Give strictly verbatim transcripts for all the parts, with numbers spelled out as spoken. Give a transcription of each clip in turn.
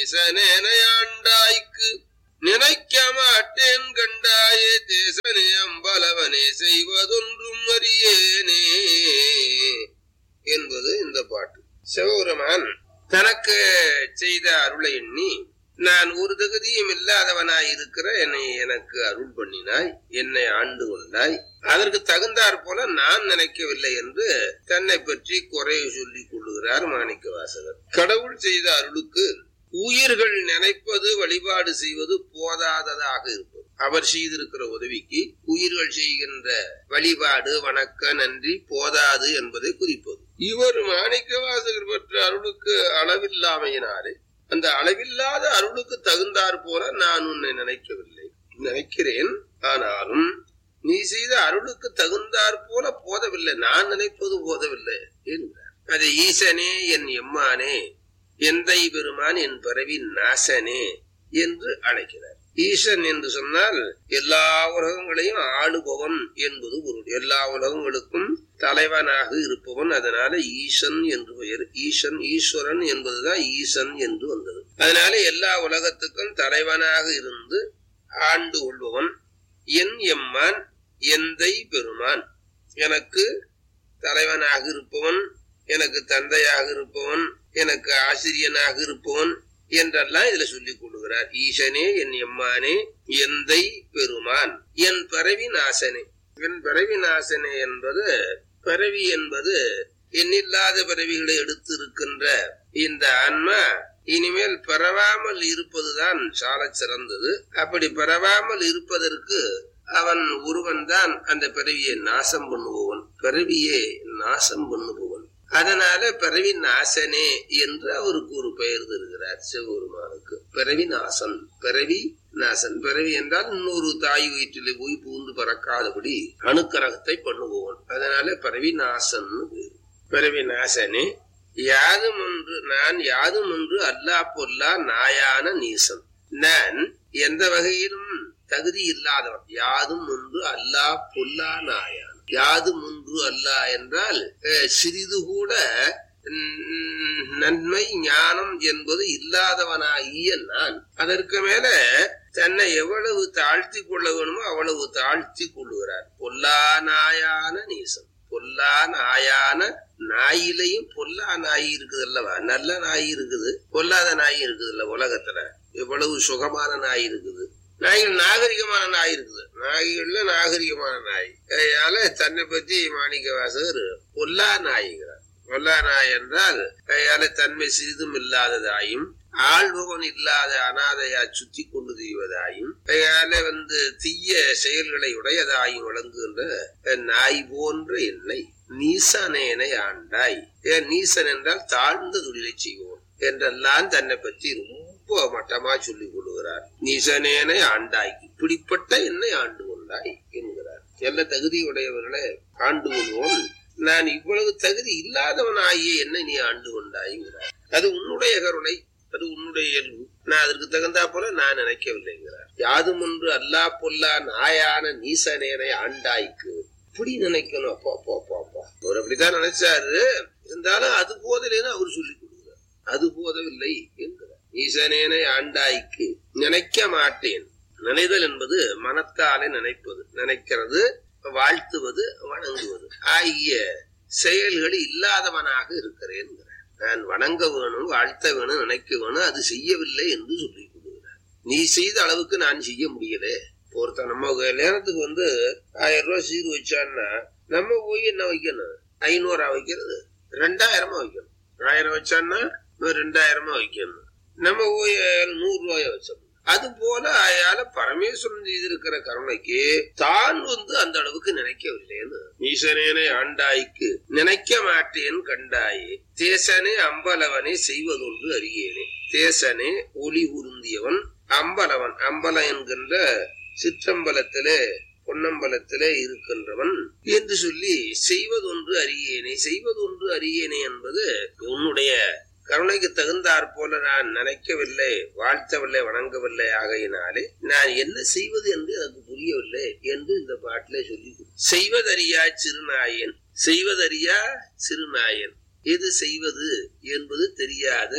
ஈசனேனையாண்டாய்க்கு நினைக்க மாட்டேன் கண்டாயே தேசனே அம்பலவனே செய்வதொன்றும் அறியேனே என்பது இந்த பாட்டு. சிவபெருமான் தனக்கு செய்த அருளை எண்ணி, நான் ஒரு தகுதியும் இல்லாதவனாய் இருக்கிற என்னை எனக்கு அருள் பண்ணினாய், என்னை ஆண்டு கொண்டாய், அதற்கு தகுந்தாற் போல நான் நினைக்கவில்லை என்று தன்னை பற்றி குறை சொல்லிக் கொள்ளுகிறார் மாணிக்க வாசகர். கடவுள் செய்த அருளுக்கு உயிர்கள் நினைப்பது வழிபாடு செய்வது போதாததாக இருப்பது. அவர் செய்திருக்கிற உதவிக்கு உயிர்கள் செய்கின்ற வழிபாடு வணக்க நன்றி போதாது என்பதை குறிப்பது. இவர் மாணிக்க வாசகர் பெற்ற அருளுக்கு அளவில்லாமையினாலே அந்த அளவில்லாத அருளுக்கு தகுந்தாற் போல நான் உன்னை நினைக்கவில்லை, நினைக்கிறேன், ஆனாலும் நீ செய்த அருளுக்கு தகுந்தாற் போல போதவில்லை, நான் நினைப்பது போதவில்லை என்கிறார். அது ஈசனே என் எம்மானே எந்தை பெருமான் என் பரவி நாசனே என்று அழைக்கிறார். ஈசன் என்று சொன்னால் எல்லா உலகங்களையும் ஆளுபவன் என்பது பொருள். எல்லா உலகங்களுக்கும் தலைவனாக இருப்பவன், அதனால ஈசன் என்று பெயர். ஈசன் ஈஸ்வரன் என்பதுதான் ஈசன் என்று வந்தது. அதனால எல்லா உலகத்துக்கும் தலைவனாக இருந்து ஆண்டு கொள்பவன் என் எம்மான் எந்தை பெருமான், எனக்கு தலைவனாக இருப்பவன், எனக்கு தந்தையாக இருப்பவன், எனக்கு ஆசிரியனாக இருப்பவன் என்றெல்லாம் இதுல சொல்லிக் கொள்ளுகிறார். ஈசனே என் எம்மானே எந்தை பெருமான் என் பரவி நாசனே. என் பரவி நாசனே என்பது, பரவி என்பது எண்ணில்லாத பறவைகளை எடுத்து இருக்கின்ற இந்த ஆன்மா இனிமேல் பரவாமல் இருப்பதுதான் சால சிறந்தது. அப்படி பரவாமல் இருப்பதற்கு அவன் ஒருவன் தான் அந்த பிறவியை நாசம் பண்ணுபவன், பிறவியை நாசம் பண்ணுபவன். அதனால பிறவி நாசனே என்று அவருக்கு ஒரு பெயர் தருகிறார் சிவபெருமானுக்கு. பிறவி நாசன், பிறவி நாசன். பிறவி என்றால் இன்னொரு தாய் வயிற்றிலே போய் பூந்து பறக்காதபடி அணுக்கரகத்தை பண்ணுபவன். அதனால பிறவி நாசன். பிறவி நாசனே யாதும் ஒன்று நான் யாதும் ஒன்று அல்லா பொல்லா நாயான நீசன். நான் எந்த வகையிலும் தகுதி இல்லாதவன். யாதும் ஒன்று அல்லா பொல்லா நாயான். யாது முன்று அல்ல என்றால் சிறிது கூட நன்மை ஞானம் என்பது இல்லாதவனாகிய நான் அதற்கு மேல தன்னை எவ்வளவு தாழ்த்தி கொள்ள வேணுமோ அவ்வளவு தாழ்த்தி கொள்ளுகிறார். பொல்லா நாயான நீசம். பொல்லா நாயான நாயிலையும் பொல்லா நாய் இருக்குது அல்லவா? நல்ல நாய் இருக்குது, பொல்லாத நாய் இருக்குது இல்ல. உலகத்துல எவ்வளவு சுகமான நாய் இருக்குது, நாய்கள் நாகரிகமான நாய் இருக்குது, நாய்கள்ல நாகரிகமான நாய். அதனால தன்னை பத்தி மாணிக்க வாசகர் பொல்லா நாய்கிறார். பொல்லா நாய் என்றால் கையால தன்மை சிறிதும் இல்லாததாயும் ஆள்பவன் இல்லாத அனாதையா சுத்தி கொண்டு தீவதாயும் கையால வந்து தீய செயல்களை உடையதாயும் விளங்குகின்ற நாய் போன்ற என்னை நீசனேனை ஆண்டாய். ஏன் நீசன் என்றால் தாழ்ந்த தொழிலை செய்வோம் என்றெல்லாம் தன்னை பற்றி ரொம்ப மட்டமா சொல்லிக் கொள்கிறார். நீசனேனை ஆண்டாய், இப்படிப்பட்ட என்னை ஆண்டு கொண்டாய் என்கிறார். எல்லா தகுதியுடையவர்களை ஆண்டு கொள்வோம், நான் இவ்வளவு தகுதி இல்லாதவன் ஆகிய என்னை நீ ஆண்டு கொண்டாய்கிறார். அது உன்னுடைய கருணை, அது உன்னுடைய இயல்பு. நான் அதற்கு தகுந்தா போல நான் நினைக்கவில்லைங்கிறார். யாதும் ஒன்று அல்லா பொல்லா நாயான நீசனேனை ஆண்டாய்க்கு இப்படி நினைக்கணும். அப்பா அப்பா அப்பா அப்பா அவர் அப்படித்தான் நினைச்சாரு. இருந்தாலும் அது போதலைன்னு அவர் சொல்லிக் கொடுக்கிறார். அது போதவில்லை என்கிறார். ஈசனேனை ஆண்டாய்க்கு நினைக்க மாட்டேன். நினைதல் என்பது மனத்தாலே நினைப்பது, நினைக்கிறது, வாழ்த்துவது, வணங்குவது ஆகிய செயல்கள் இல்லாதவனாக இருக்கிறேன். நான் வணங்க வேணும், வாழ்த்த வேணும், நினைக்க வேணும், அது செய்யவில்லை என்று சொல்லிக் கொடுக்கிறார். நீ செய்த அளவுக்கு நான் செய்ய முடியல. ஒருத்தன் நம்ம கல்யாணத்துக்கு வந்து ஆயிரம் ரூபாய் சீர் வச்சான்னா நம்ம போய் என்ன வைக்கணும்? ஐநூறா வைக்கிறது, ரெண்டாயிரமா வைக்கணும். ஆயிரம் வச்சான்னா ரெண்டாயிரமா வைக்கணும். நம்ம போய் நூறு ரூபாய வச்சோம். அது போல அயால பரமேஸ்வரன் செய்திருக்கிற கருணைக்கு தான் வந்து அந்த அளவுக்கு நினைக்கவில்லைன்னு. ஈசனேனை ஆண்டாய்க்கு நினைக்க மாட்டேன் கண்டாயே தேசனே அம்பலவனை செய்வதொன்று அறியேனே. தேசனே ஒளி உருந்தியவன், அம்பலவன் அம்பலம் என்கின்ற சிற்றம்பலத்திலே பொன்னம்பலத்திலே இருக்கின்றவன் என்று சொல்லி செய்வதொன்று அறியேனே. செய்வதொன்று அறியேனே என்பது உன்னுடைய கருணைக்கு தகுந்தாற் போல நான் நினைக்கவில்லை, வாழ்த்தவில்லை, வணங்கவில்லை. ஆகையினாலே நான் என்ன செய்வது என்று எனக்கு புரியவில்லை என்று இந்த பாட்டிலே சொல்லி செய்வதறியா சிறுநாயன். செய்வதறியா சிறுநாயன் எது செய்வது என்பது தெரியாத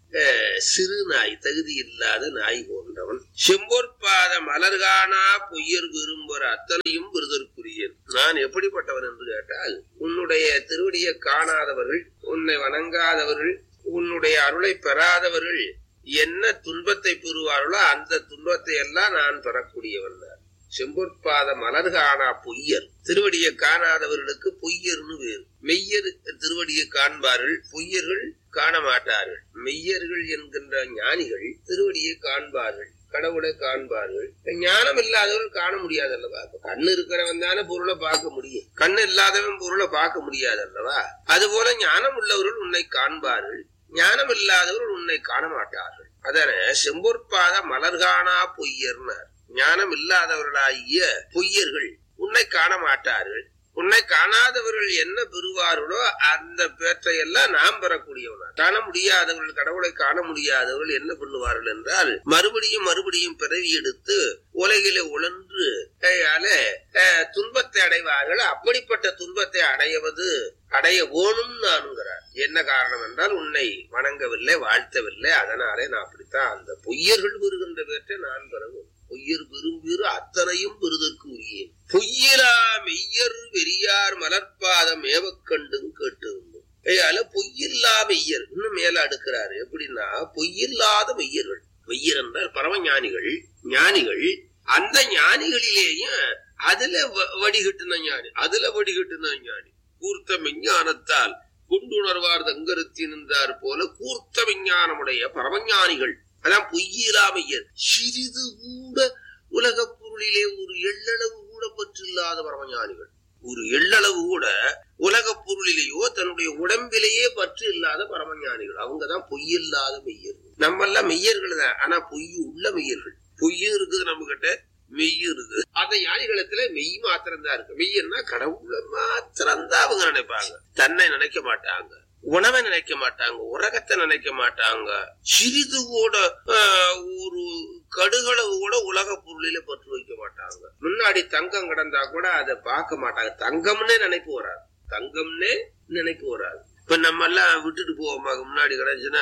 சிறு நாய், தகுதி இல்லாத நாய் போன்றவன். செம்பொற்பாத மலர்கானா பொய்யர் விரும்புற அத்தனையும் விருதற்குரியன். நான் எப்படிப்பட்டவன் என்று கேட்டால், உன்னுடைய திருவடியை காணாதவர்கள், உன்னை வணங்காதவர்கள், உன்னுடைய அருளை பெறாதவர்கள் என்ன துன்பத்தை பெறுவார்களோ அந்த துன்பத்தை எல்லாம் நான் பெறக்கூடியவன். செம்பொற்பாத மலர்கானா பொய்யர், திருவடியை காணாதவர்களுக்கு பொய்யர்னு வேறு. மெய்யர் திருவடியை காண்பார்கள், பொய்யர்கள் காண மாட்டார்கள். மெய்யர்கள் என்கின்ற ஞானிகள் திருவடியை காண்பார்கள், கடவுளை காண்பார்கள். ஞானம் இல்லாதவர்கள் காண முடியாது அல்லவா? கண்ணு இருக்கிறவன் தானே பொருளை பார்க்க முடியும், கண்ணு இல்லாதவன் பொருளை பார்க்க முடியாது அல்லவா? அதுபோல ஞானம் உள்ளவர்கள் உன்னை காண்பார்கள், ஞானம் இல்லாதவர்கள் உன்னை காண மாட்டார்கள். அதன செம்பொற்பாத மலர்கானா பொய்யர்னார். ஞானம் இல்லாதவர்களாகிய பொய்யர்கள் உன்னை காண மாட்டார்கள். உன்னை காணாதவர்கள் என்ன பெறுவார்களோ அந்த பேற்றையெல்லாம் நாம் பெறக்கூடியவனா. காண முடியாதவர்கள், கடவுளை காண முடியாதவர்கள் என்ன பண்ணுவார்கள் என்றால், மறுபடியும் மறுபடியும் பிறவி எடுத்து உலகிலே உழன்று துன்பத்தை அடைவார்கள். அப்படிப்பட்ட துன்பத்தை அடைவது அடைய வேணும் நானுங்கிறார். என்ன காரணம் என்றால், உன்னை வணங்கவில்லை, வாழ்த்தவில்லை, அதனாலே நான் அப்படித்தான் அந்த பொய்யர்கள் பெறுகின்ற பேற்றை நான் பெறவும். பொய்யர் விரும்பிறு அத்தனையும் பெறுதற்கு உரிய பொய்யிலா மெய்யர் வெறியார் மலர்பாதம் ஏவக்கண்டும் கேட்டிருந்தோம். ஐயால பொய்யில்லா மெய்யர் இன்னும் மேல அடுக்கிறாரு. எப்படின்னா, பொய்யில்லாத மெய்யர்கள். மெய்யர் என்றால் பரமஞானிகள். ஞானிகள், அந்த ஞானிகளிலேயும் அதுல வடிகட்டுன ஞானி, அதுல வடிகட்டுன ஞானி. கூர்த்த விஞ்ஞானத்தால் கொண்டுணர்வார் தங்கருத்தி நின்றார் போல கூர்த்த விஞ்ஞானமுடைய பரமஞானிகள், அதான் பொய்யிலா மெய்யர். சிறிது கூட உலக பொருளிலே ஒரு எள்ளளவு கூட பற்று இல்லாத பரமஞானிகள். ஒரு எள்ளளவு கூட உலக பொருளிலேயோ தன்னுடைய உடம்பிலேயே பற்று இல்லாத பரமஞானிகள். அவங்கதான் பொய்யில்லாத மெய்யர்கள். நம்ம எல்லாம் மெய்யர்கள் தான், ஆனா பொய் உள்ள மெய்யர்கள். பொய்யும் இருக்குது நம்ம கிட்ட, மெய்யும் இருக்குது. அந்த ஞானிகளத்துல மெய் மாத்திரம்தான் இருக்கு. மெய்யன்னா கடவுளை மாத்திரம்தான் அவங்க நினைப்பாங்க. தன்னை நினைக்க மாட்டாங்க, உணவை நினைக்க மாட்டாங்க, உலகத்தை நினைக்க மாட்டாங்க. சிறிது கூட ஒரு கடுகளவு கூட உலக பொருளில பற்று வைக்க மாட்டாங்க. முன்னாடி தங்கம் கிடந்தா கூட அதை பார்க்க மாட்டாங்க. தங்கம்னே நினைப்பு வராது, தங்கம்னே நினைப்பு வராது. இப்ப நம்ம எல்லாம் விட்டுட்டு போவோமா? முன்னாடி கிடந்துச்சுன்னா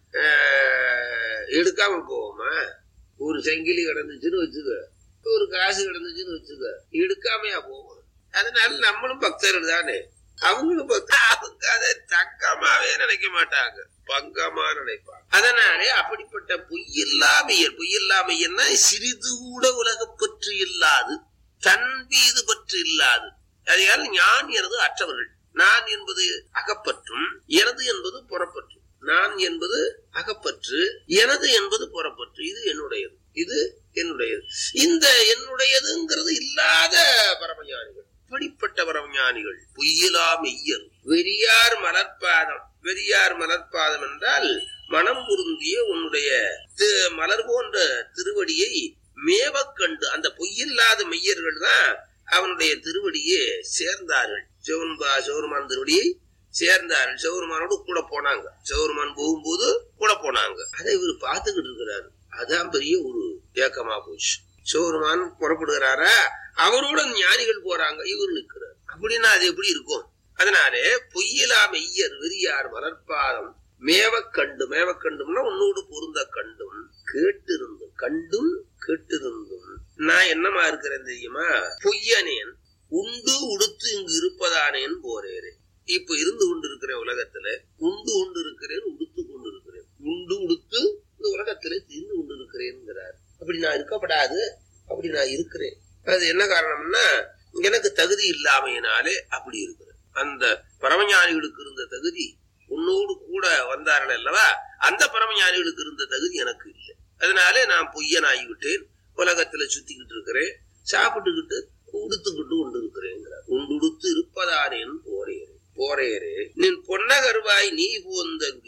எடுக்காம போவோமா? ஒரு செங்கிலி கிடந்துச்சுன்னு வச்சுக்க, ஒரு காசு கிடந்துச்சுன்னு வச்சுக்க, எடுக்காமையா போவோம். அதனால நம்மளும் பக்தர்கள் தானே. அவங்களும் அவங்க அதை தங்கமாவே நினைக்க மாட்டாங்க, பங்கமா நினைப்பாங்க. அதனாலே அப்படிப்பட்ட பொய்யில்லாமையர், பொய்யில்லாமையன்னா சிறிது கூட உலக பற்று இல்லாது, தன் மீது பற்று இல்லாது. அதையால் ஞான் எனது அற்றவர்கள். நான் என்பது அகப்பற்றும், எனது என்பது புறப்பற்று. நான் என்பது அகப்பற்று, எனது என்பது புறப்பற்று. இது என்னுடையது, இது என்னுடையது. இந்த என்னுடையதுங்கிறது இல்லாத பரமஞானிகள். இப்படிப்பட்ட பரமஞானிகள் பொய்யிலா மெய்யர் வெறியார் மலர்பாதம். வெறியார் மலர்பாதம் என்றால் மனம் பொருந்திய உன்னுடைய மலர் போன்ற திருவடியை மேவக் கண்டு, அந்த பொய்யில்லாத மெய்யர்கள் தான் அவனுடைய திருவடியை சேர்ந்தார்கள். சிவன்பா சிவருமான் திருவடியை சேர்ந்தார்கள். சிவருமானோடு கூட போனாங்க. சிவருமான் போகும்போது கூட போனாங்க. அதை இவர் பார்த்துக்கிட்டு இருக்கிறாரு. அதான் பெரிய ஒரு ஏக்கமா போச்சு. சிவருமான் புறப்படுகிறாரா, அவரோட ஞானிகள் போறாங்க, இவர் நிற்கிறார். அப்படின்னா அது எப்படி இருக்கும்? அதனாலே பொய்யிலா மெய்யர் வெறியார் மலர்பாதம் மேவக் கண்டு. மேவக் கண்டும்னா உன்னோடு பொருந்த கண்டும், கேட்டிருந்தும், கண்டும் கேட்டிருந்தும் நான் என்னமா இருக்கிறேன் தெரியுமா? பொய்யனேன் உண்டு உடுத்து இங்கு இருப்பதானேன் போறேன். இப்ப இருந்து கொண்டு இருக்கிறேன் உலகத்துல, உண்டு கொண்டு இருக்கிறேன், உடுத்து கொண்டு இருக்கிறேன். உண்டு உடுத்து இந்த உலகத்துல திரிந்து கொண்டு இருக்கிறேன்கிறார். அப்படி நான் இருக்கப்படாது, அப்படி நான் இருக்கிறேன். அது என்ன காரணம்னா, எனக்கு தகுதி இல்லாமையினாலே அப்படி இருக்கிறேன். அந்த பரமஞானிகளுக்கு இருந்த தகுதி உன்னோடு கூட வந்தார்கள் அல்லவா, அந்த பரமஞானிகளுக்கு இருந்த தகுதி எனக்கு இல்லை. அதனாலே நான் பொய்யனாகிவிட்டேன். உலகத்துல சுத்திக்கிட்டு இருக்கிறேன், சாப்பிட்டுக்கிட்டு உடுத்துக்கிட்டு கொண்டு இருக்கிறேங்கிறார். உண்டுடுத்து இருப்பதானேன் போரேரே. போரேரே நின் பொன்னகர்வாய் நீ போந்தருடி.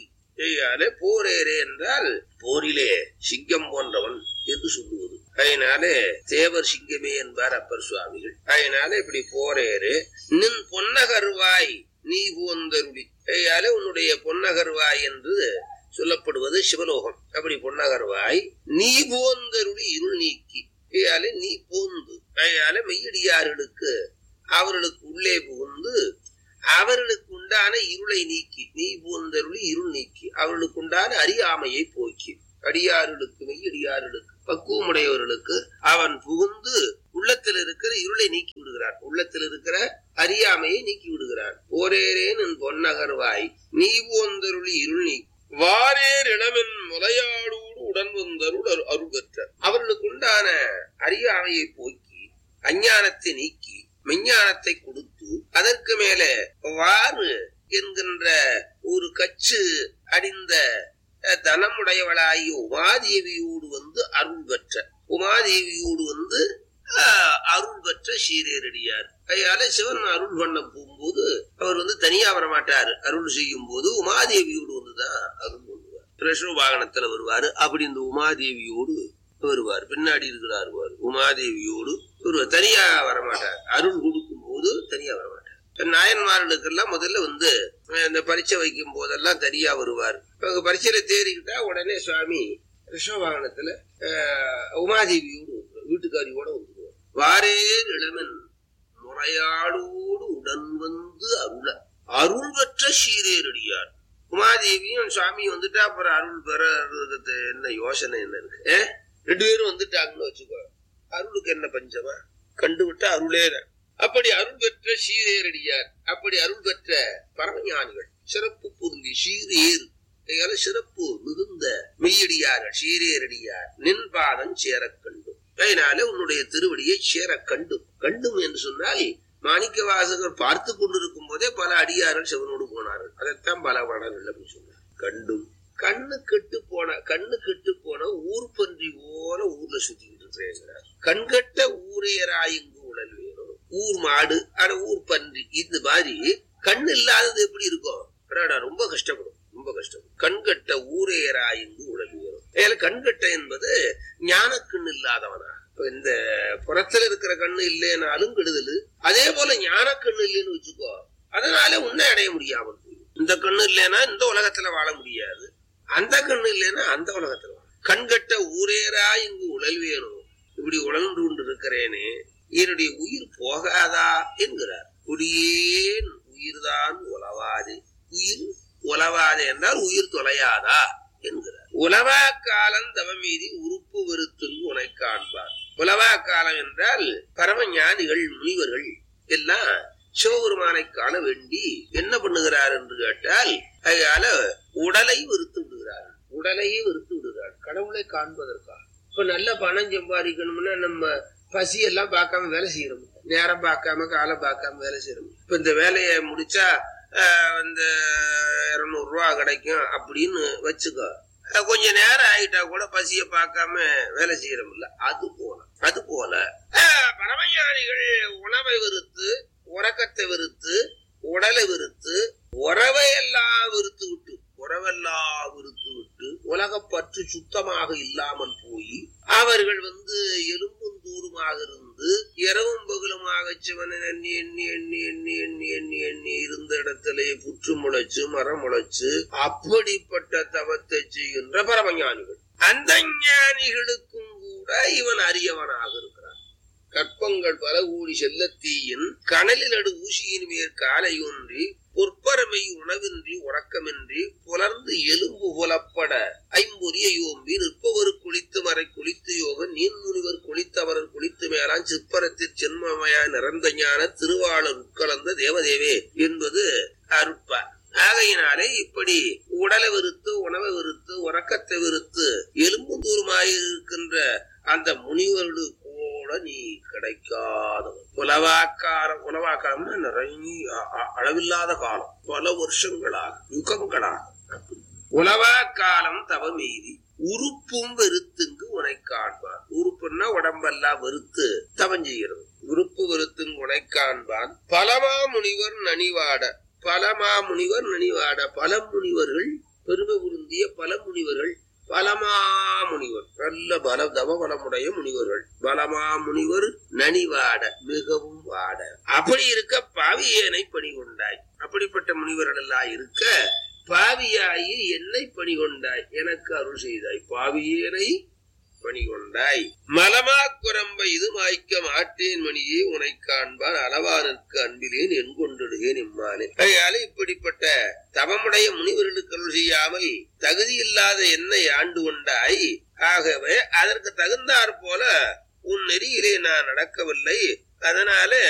போரேரே என்றால் போரிலே சிங்கம் போன்றவன் என்று சொல்லுவது. அதனாலே தேவர் சிங்கமே என்பார் அப்பர் சுவாமிகள். அதனால இப்படி போரேரே நின் பொன்னகர்வாய் நீ போந்தருடி. ஐயாலே உன்னுடைய பொன்னகர்வாய் என்று சொல்லப்படுவது சிவலோகம். அப்படி பொன்னகர்வாய் நீ போந்தருடி இருள் நீக்கி. ஐயாலே நீ போந்து, ஐயாலே மெய்யடியார்களுக்கு அவர்களுக்கு உள்ளே புகுந்து அவர்களுக்கு உண்டான இருளை நீக்கி, நீ போந்தருளி இருள் நீக்கி, அவர்களுக்கு உண்டான அறியாமையை போக்கி, அடியார்களுக்கு மெய்யடியார்களுக்கு பக்குவமுடையவர்களுக்கு அவன் புகுந்து உள்ளத்தில் இருக்கிற இருளை நீக்கி விடுகிறான், உள்ளத்தில் இருக்கிற அறியாமையை நீக்கி விடுகிறான். ஓரேரேன் என் பொன்னகர்வாய் நீ போந்தருளி இருள் நீக்கி வாரேர் இளமென் முலையாடோடு உடன் வந்தருள் அருள் பெற்ற. அவர்களுக்கு உண்டான அறியாமையை போக்கி அஞ்ஞானத்தை நீக்கி மெஞ்ஞானத்தை கொடுத்து அதற்கு மேலே வாறு என்கின்ற ஒரு கச்சு அடிந்த தனமுடையவளாகிய உமாதேவியோடு வந்து அருள் பெற்ற, உமாதேவியோடு வந்து அருள் பெற்ற சீரேரடியார். அதனால சிவன் அருள் பண்ண போகும்போது அவர் வந்து தனியா வரமாட்டாரு. அருள் செய்யும் போது உமாதேவியோடு வந்துதான் அருள் பண்ணுவார். ரிஷப வாகனத்துல வருவாரு. அப்படி இந்த உமாதேவியோடு வருவார். பின்னாடி இருக்கிறார் உமாதேவியோடு வருவார். தனியா வரமாட்டார். அருள் கொடுக்கும் போது தனியா வரமாட்டார். நாயன்மார்களுக்கெல்லாம் முதல்ல வந்து இந்த பரீட்சை வைக்கும் போதெல்லாம் தனியா வருவார். பரீட்சையில தேறிக்கிட்டா உடனே சுவாமி ரிஷப வாகனத்துல உமாதேவியோடு வீட்டுக்காரியோட வந்துருவார். வாரே இளமன் முறையாடோடு உடன் வந்து அருள அருள் பெற்ற சீரேரடியார். உமாதேவியும் சுவாமி வந்துட்டா அப்புறம் அருள் பெற என்ன யோசனை என்ன இருக்கு? ரெண்டு பேரும் வந்துட்டாங்கன்னு வச்சுக்கோ, அருளுக்கு என்ன பஞ்சமா? கண்டுவிட்டா அருளேதான். அப்படி அருள் பெற்ற சீரேரடியார். அப்படி அருள் பெற்ற பரமஞானிகள், சிறப்பு பொருந்தி சீரேறு சிறப்பு மிகுந்த மெய்யடியார்கள் சீரேரடியார் நின் பாதம் சேர கண்டும். அதனால உன்னுடைய திருவடியை சேர கண்டும். கண்டும் என்று சொன்னால் மாணிக்க வாசகர் பார்த்து கொண்டிருக்கும் போதே பல அடியார்கள் சிவனோடு போனார்கள். அதைத்தான் பல பாடல்கள் அப்படின்னு சொன்னார். கண்டும் கண்ணு கெட்டு போன கண்ணு கெட்டு போன ஊர் பன்றி போல ஊர்ல சுத்திக்கிட்டு இருக்கிறார். கண்கட்ட ஊரையராயிங்கு உடல் வேணும். ஊர் மாடு ஆனா ஊர் பன்றி இந்த மாதிரி கண்ணு இல்லாதது எப்படி இருக்கும்? ரொம்ப கஷ்டப்படும், ரொம்ப கஷ்டம். கண்கட்ட ஊரையராயிங்கு உடல் வேணும். ஏன்னா கண்கட்ட என்பது ஞான கண்ணு இல்லாதவனா. இந்த புறத்துல இருக்கிற கண்ணு இல்லைனாலும் கெடுதல். அதே போல ஞான கண்ணு இல்லைன்னு வச்சுக்கோ, அதனால உன்னை அடைய முடியாமல் போய். இந்த கண்ணு இல்லைன்னா இந்த உலகத்துல வாழ முடியாது, அந்த கண்ணு இல்லைன்னா அந்த உலகத்துல வாழ. கண்கட்ட ஊரேரா இங்கு உடல் வேணும். இப்படி உழன்று கொண்டு இருக்கிறேனே, என்னுடைய உயிர் போகாதா என்கிறார். குடியேன் உயிர்தான் உலவாது. உயிர் உலவாது என்றால் உயிர் தொலையாதா என்கிறார். உலவா காலம் தவமீதி உறுப்பு வெறுத்துங்கு உனை காண்பார். உலவா காலம் என்றால் பரம ஞானிகள் முனிவர்கள் எல்லாம் சிவபெருமானை காண வேண்டி என்ன பண்ணுகிறார் என்று கேட்டால், அதனால உடலை வெறுத்து விடுகிறார். உடலையே வெறுத்து விடுகிறார் கடவுளை காண்பதற்காக. இப்ப நல்ல பணம் சம்பாதிக்கணும்னா நம்ம பசி எல்லாம் பார்க்காம வேலை செய்யறோம், நேரம் பார்க்காம காலம் பார்க்காம வேலை செய்யறோம். இப்ப இந்த வேலையை முடிச்சா இந்த இருநூறு ரூபா கிடைக்கும் அப்படின்னு வச்சுக்கோ, கொஞ்ச நேரம் ஆயிட்டா கூட பசிய பார்க்காம வேலை செய்யறோம்ல. அது போல அது போல பரமஞானிகள் உணவை வெறுத்து, உறக்கத்தை வெறுத்து, உடலை வெறுத்து, உறவை எல்லாம் வெறுத்து விட்டு உறவெல்லாம் வெறுத்து விட்டு உலகப்பற்று சுத்தமாக இல்லாமல் போய் அவர்கள் வந்து எலும்பும் தூருமாக இருந்து இரவும் பகலுமாக சிவனை எண்ணி எண்ணி எண்ணி எண்ணி எண்ணி எண்ணி எண்ணி இருந்த இடத்திலே புற்று முளைச்சு மரம் முளைச்சு அப்படிப்பட்ட தவத்தை செய்கின்ற பரமஞானிகள். அந்த ஞானிகளுக்கும் கூட இவன் அரியவனாக இருக்கிறான். கற்பங்கள் பல கூடி செல்லத்தீயின் கனலில் நடு ஊசியின் மேற் காலை ஒன்றி பொற்பரமை உணவின்றி உறக்கமின்றி புலர்ந்து எலும்பு புலப்பட ஐம்பொரிய யோம்பி நிற்பவர் குளித்து மறை குளித்து யோக நீன் முனிவர் குளித்தவரர் குளித்து மேலான் சிற்பரத்தில் சென்மமயா நிறந்த ஞான திருவாளர் உட்கலந்த தேவதேவே என்பது அருட்பா. ஆகையினாலே இப்படி உடலை வெறுத்து, உணவை வெறுத்து, உறக்கத்தை வெறுத்து, எலும்பு தூரமாயிருக்கின்ற அந்த முனிவர்களுக்கு கூட நீ கிடைக்காதவன். உலவாக்காலம், உலவாக்காலம்னா நிறைய அளவில்லாத காலம், பல வருஷங்களாக யுகங்களாக. உலவாக்காலம் தவமீதி உறுப்பும் வெறுத்துங்கு உனை காண்பான். உறுப்புன்னா உடம்பெல்லாம் வெறுத்து தவம் செய்கிறது. உறுப்பு வெறுத்துங்கு உனை காண்பான். பலமா முனிவர் நனிவாட, பலமா முனிவர் நனிவாட. பல முனிவர்கள், பெருமை பொருந்திய பல முனிவர்கள், பலமா முனிவர் நல்ல பல தவ பலமுடைய முனிவர்கள், பலமா முனிவர் நனிவாட மிகவும் வாட. அப்படி இருக்க பாவியேனை பணி கொண்டாய். அப்படிப்பட்ட முனிவர்கள் எல்லாம் இருக்க பாவியாயி என்னை பணி கொண்டாய், எனக்கு அருள் செய்தாய். பாவியேனை பணி கொண்டாய் மலமா குரம்ப இது மாய்க்க மாட்டேன் மணியே உனை காண்பான் அளவானுக்கு அன்பிலேன் என் கொண்டிடுகேன் இம்மானே. அதனால இப்படிப்பட்ட தவமுடைய முனிவர்களுக்கு அருள் செய்யாமல் தகுதி இல்லாத என்னை ஆண்டு கொண்டாய். ஆகவே அதற்கு தகுந்தாற் போல உன் நெறியிலே நான் நடக்கவில்லை. அதனால